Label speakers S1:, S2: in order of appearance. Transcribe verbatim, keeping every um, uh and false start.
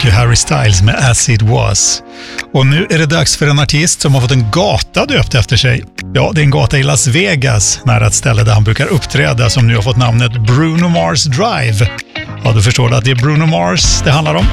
S1: fick ju Harry Styles med As It Was. Och nu är det dags för en artist som har fått en gata döpt efter sig. Ja, det är en gata i Las Vegas, nära ett ställe där han brukar uppträda, som nu har fått namnet Bruno Mars Drive. Ja, du förstår att det är Bruno Mars det handlar om.